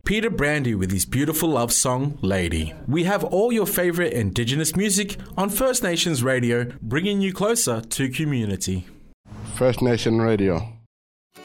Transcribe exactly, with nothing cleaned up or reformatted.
Peter Brandy with his beautiful love song, Lady. We have all your favourite Indigenous music on First Nations Radio, bringing you closer to community. First Nation Radio.